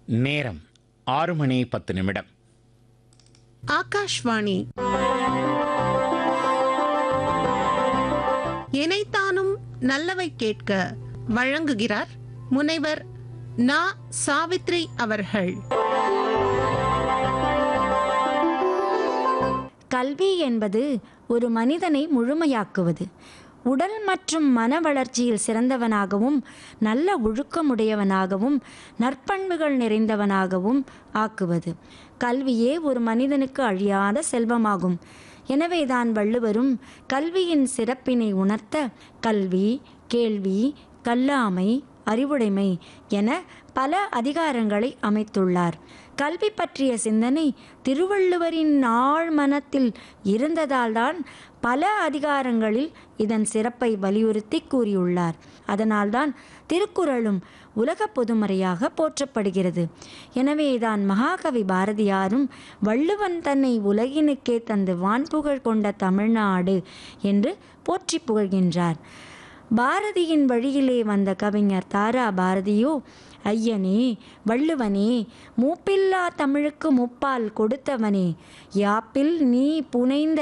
நேரம் 6:10. ஆகாஷ்வாணி இணைத்தானும் நல்லவை கேட்க வழங்குகிறார் முனைவர் நா. சாவித்ரி அவர்கள். கல்வி என்பது ஒரு மனிதனை முழுமையாக்குவது, உடல் மற்றும் மன வளர்ச்சியில் சிறந்தவனாகவும் நல்ல ஒழுக்கமுடையவனாகவும் நற்பண்புகள் நிறைந்தவனாகவும் ஆக்குவது. கல்வியே ஒரு மனிதனுக்கு அழியாத செல்வமாகும். எனவேதான் வள்ளுவரும் கல்வியின் சிறப்பினை உணர்த்த கல்வி, கேள்வி, கல்லாமை, அறிவுடைமை என பல அதிகாரங்களை அமைத்துள்ளார். கல்வி பற்றிய சிந்தனை திருவள்ளுவரின் ஆழ்மனத்தில் இருந்ததால்தான் பல அதிகாரங்களில் இதன் சிறப்பை வலியுறுத்தி கூறியுள்ளார். அதனால்தான் திருக்குறளும் உலக பொதுமறையாக போற்றப்படுகிறது. எனவேதான் மகாகவி பாரதியாரும் வள்ளுவன் தன்னை உலகினுக்கே தந்து வான்புகழ் கொண்ட தமிழ்நாடு என்று போற்றி புகழ்கின்றார். பாரதியின் வழியிலே வந்த கவிஞர் தாரா பாரதியோ, ஐயனே வள்ளுவனே, மூப்பில்லா தமிழுக்கு முப்பால் கொடுத்தவனே, யாப்பில் நீ புனைந்த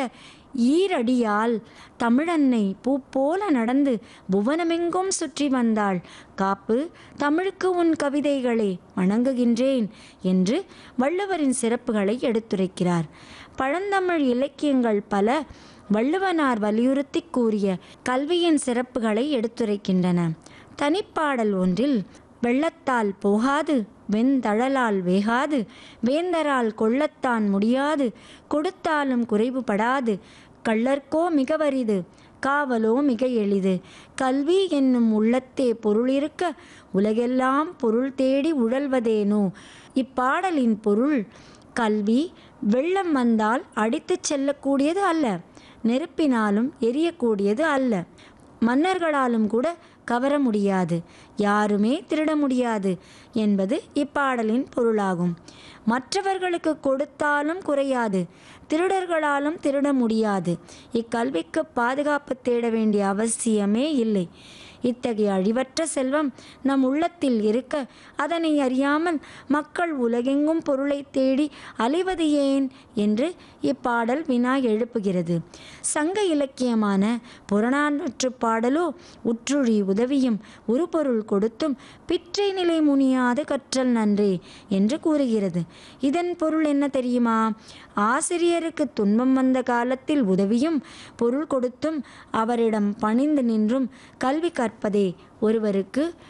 ஈரடியால் தமிழன்னை பூ போல நடந்து புவனமெங்கும் சுற்றி வந்தாள், காப்பு தமிழுக்கு உன் கவிதைகளை வணங்குகின்றேன் என்று வள்ளுவரின் சிறப்புகளை எடுத்துரைக்கிறார். பழந்தமிழ் இலக்கியங்கள் பல வள்ளுவனார் வலியுறுத்தி கூறிய கல்வியின் சிறப்புகளை எடுத்துரைக்கின்றன. தனிப்பாடல் ஒன்றில், வெள்ளத்தால் போகாது வெண்தழலால் வேகாது, வேந்தரால் கொள்ளத்தான் முடியாது, கொடுத்தாலும் குறைவுபடாது, கள்ளர்க்கோ மிகவரிது, காவலோ மிக எளிது, கல்வி என்னும் உள்ளத்தே பொருளிருக்க உலகெல்லாம் பொருள் தேடி உழல்வதேனோ. இப்பாடலின் பொருள், கல்வி வெள்ளம் வந்தால் அடித்துச் செல்லக்கூடியது அல்ல, நெருப்பினாலும் எரியக்கூடியது அல்ல, மன்னர்களாலும் கூட கவர முடியாது, யாருமே திருட முடியாது என்பது இப்பாடலின் பொருளாகும். மற்றவர்களுக்கு கொடுத்தாலும் குறையாது, திருடர்களாலும் திருட முடியாது. இக்கல்விக்கு பாதுகாப்பு தேட வேண்டிய அவசியமே இல்லை. இத்தகைய அழிவற்ற செல்வம் நம் உள்ளத்தில் இருக்க அதனை அறியாமல் மக்கள் உலகெங்கும் பொருளை தேடி அலைவது ஏன் என்று இப்பாடல் வினா எழுப்புகிறது. சங்க இலக்கியமான புறநானூற்று பாடலோ, உற்றுழி உதவியும் உருபொருள் கொடுத்தும் பிற்றை நிலை முனியாது கற்றல் நன்றே என்று கூறுகிறது. இதன் பொருள் என்ன தெரியுமா? ஆசிரியருக்கு துன்பம் வந்த காலத்தில் உதவியும் பொருள் கொடுத்தும் அவரிடம் பணிந்து நின்றும் கல்வி கற்பதே ஒருவருக்கு